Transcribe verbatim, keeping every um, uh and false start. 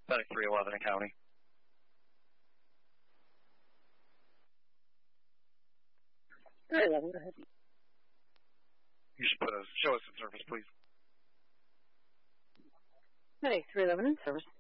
Medic three eleven in county. three eleven, go ahead. You should put a show us in service, please. Medic three eleven in service.